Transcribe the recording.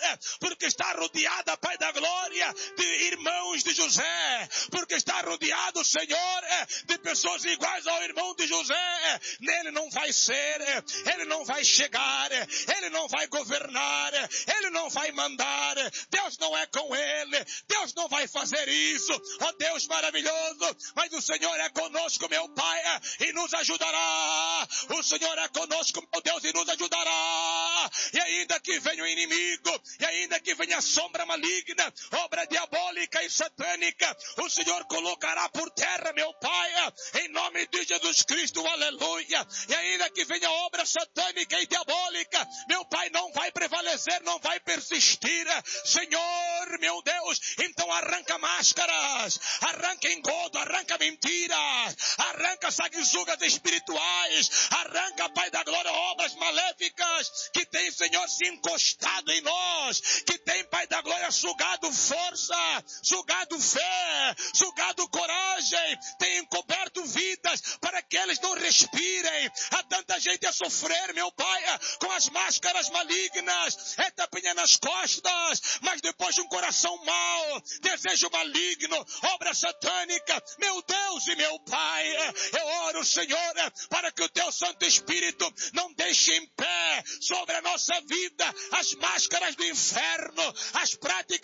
porque está rodeada, Pai da glória, de irmãos de José, porque está rodeado, Senhor, de pessoas iguais ao irmão de José. Nele não vai ser, ele não vai chegar, ele não vai governar, ele não vai mandar, Deus não é com ele, Deus não vai fazer isso, ó Deus maravilhoso, mas o Senhor é conosco, meu Pai, e nos ajudará, o Senhor é conosco, meu Deus, e nos ajudará, e ainda que venha o inimigo, e ainda que venha a sombra maligna, obra diabólica e satânica, o Senhor colocará por terra, meu Pai, em nome de Jesus Cristo, aleluia, e ainda que venha obra satânica e diabólica, meu Pai, não vai prevalecer, não vai persistir, Senhor, meu Deus, então arranca máscaras, arranca engodo, arranca mentiras, arranca sanguessugas espirituais, arranca, Pai da glória, obras maléficas que tem, Senhor, se encostado em nós, que tem, Pai da glória, sugado força, sugado fé, sugado coragem, tem encoberto vidas para que eles não respirem. Há tanta gente a sofrer, meu Pai, com as máscaras malignas, é tapinha nas costas, mas depois de um coração mau, desejo maligno, obra satânica, meu Deus e meu Pai, eu oro, Senhor, para que o Teu Santo Espírito não deixe em pé sobre a nossa vida as máscaras do inferno, as práticas